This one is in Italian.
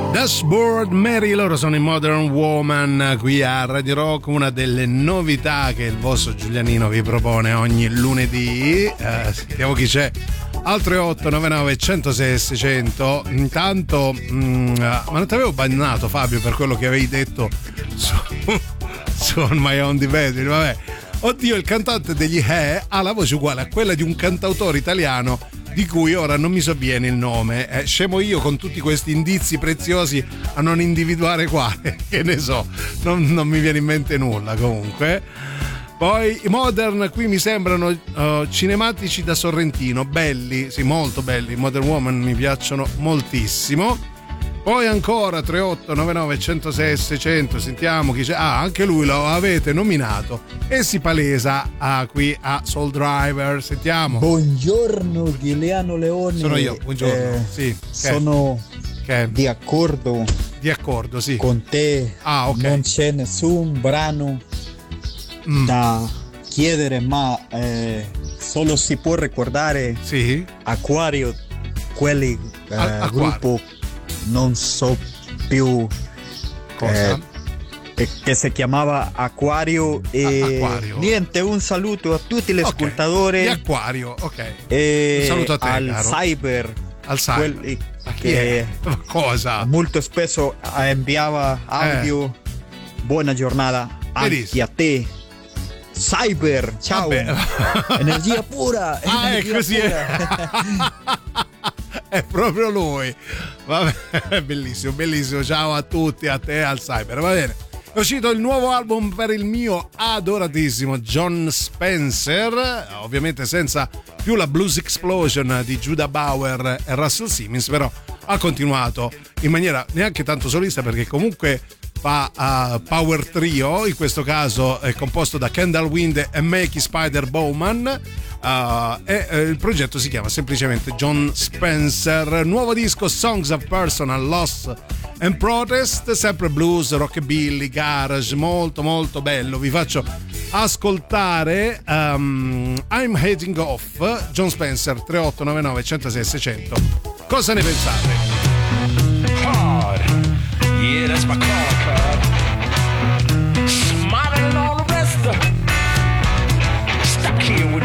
Dashboard Mary, loro sono i Modern Woman qui a Radio Rock, una delle novità che il vostro Giulianino vi propone ogni lunedì. Sentiamo chi c'è al 3899 106 600. Intanto ma non ti avevo bannato, Fabio, per quello che avevi detto su On My Own Division? Vabbè, oddio, il cantante degli ha la voce uguale a quella di un cantautore italiano di cui ora non mi sovviene il nome. Scemo io con tutti questi indizi preziosi a non individuare quale, che ne so, non mi viene in mente nulla. Comunque poi i Modern qui mi sembrano cinematici da Sorrentino, belli, sì, molto belli. I Modern Woman mi piacciono moltissimo. Poi ancora 3899 106 600, sentiamo chi c'è. Anche lui lo avete nominato e si palesa qui a Soul Driver. Sentiamo. Buongiorno Giuliano Leone. Sono io, buongiorno. Sì, sono di accordo. Di accordo, sì. Con te. Ok. Non c'è nessun brano da chiedere, ma solo si può ricordare Acquario, quelli gruppo non so più cosa che si chiamava Acquario e Acquario. Niente, un saluto a tutti gli ascoltatori di Acquario, ok, e un saluto a te, al caro. Cyber, al Cyber, quelli che cosa molto spesso inviava audio. Buona giornata anche a te, Cyber, ciao. Energia pura, energia è così pura. È proprio lui. Vabbè, bellissimo, bellissimo. Ciao a tutti, a te, al Cyber. Va bene. È uscito il nuovo album per il mio adoratissimo Jon Spencer, ovviamente senza più la Blues Explosion di Judah Bauer e Russell Simmons, però ha continuato in maniera neanche tanto solista, perché comunque fa power trio. In questo caso è composto da Kendall Wind e Makey Spider Bowman. Il progetto si chiama semplicemente Jon Spencer. Nuovo disco, Songs of Personal Loss and Protest, sempre blues, rockabilly, garage, molto molto bello. Vi faccio ascoltare I'm Heading Off, Jon Spencer, 3899 106 600. Cosa ne pensate? Hard, yeah, that's my card. Smiling all the rest. Stuck here with